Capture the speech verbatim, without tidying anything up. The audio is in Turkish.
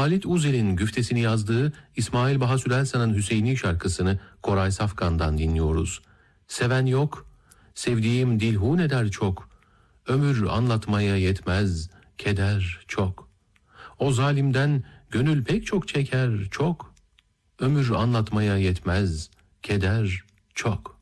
Halit Uzel'in güftesini yazdığı İsmail Baha Sülelsan'ın Hüseyini şarkısını Koray Safkan'dan dinliyoruz. Seven yok, sevdiğim dilhun eder çok, ömür anlatmaya yetmez, keder çok. O zalimden gönül pek çok çeker çok, ömür anlatmaya yetmez, keder çok.